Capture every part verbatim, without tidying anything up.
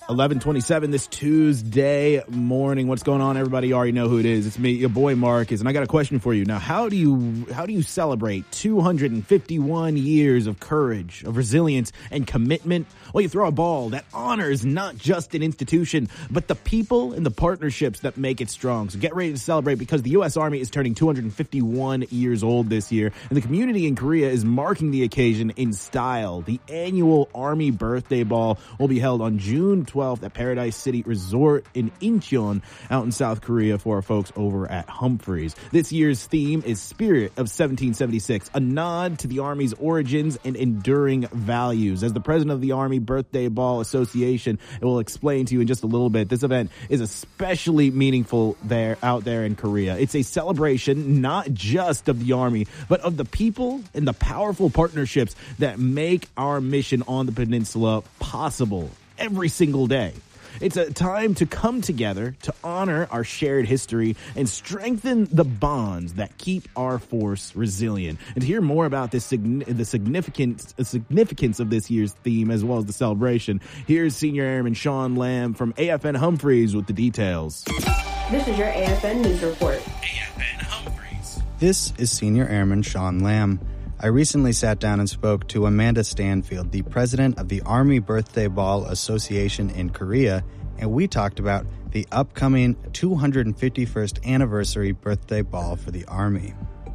eleven twenty-seven this Tuesday morning. What's going on, everybody? You already know who it is. It's me, your boy Marcus, and I got a question for you. Now, how do you how do you celebrate two hundred fifty-one years of courage, of resilience, and commitment? Well, you throw a ball that honors not just an institution, but the people and the partnerships that make it strong. So get ready to celebrate, because the U S Army is turning two hundred fifty-one years old this year, and the community in Korea is marking the occasion in style. The annual Army Birthday Ball will be held on June twelfth at Paradise City Resort in Incheon, out in South Korea, for our folks over at Humphreys. This year's theme is Spirit of seventeen seventy-six, a nod to the Army's origins and enduring values. As the president of the Army Birthday Ball Association, it will explain to you in just a little bit, this event is especially meaningful there out there in Korea. It's a celebration not just of the Army, but of the people and the powerful partnerships that make our mission on the peninsula possible every single day. It's a time to come together to honor our shared history and strengthen the bonds that keep our force resilient. And to hear more about this, the significance, the significance of this year's theme, as well as the celebration, here's Senior Airman Sean Lamb from A F N Humphreys with the details. This is your A F N News Report. A F N Humphreys. This is Senior Airman Sean Lamb. I recently sat down and spoke to Amanda Stanfield, the president of the Army Birthday Ball Association in Korea, and we talked about the upcoming two hundred fifty-first anniversary birthday ball for the Army.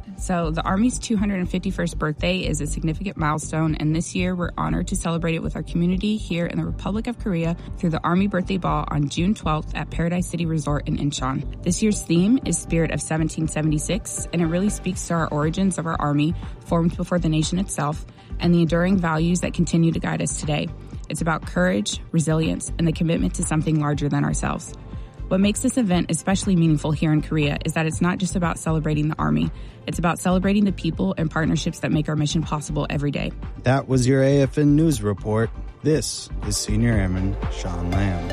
So the Army's two hundred fifty-first birthday is a significant milestone, and this year we're honored to celebrate it with our community here in the Republic of Korea through the Army Birthday Ball on June twelfth at Paradise City Resort in Incheon. This year's theme is Spirit of seventeen seventy-six, and it really speaks to our origins of our Army, formed before the nation itself, and the enduring values that continue to guide us today. It's about courage, resilience, and the commitment to something larger than ourselves. What makes this event especially meaningful here in Korea is that it's not just about celebrating the Army. It's about celebrating the people and partnerships that make our mission possible every day. That was your A F N News Report. This is Senior Airman Sean Lamb.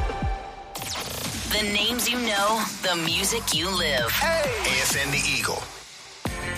The names you know, the music you live. Hey! A F N The Eagle.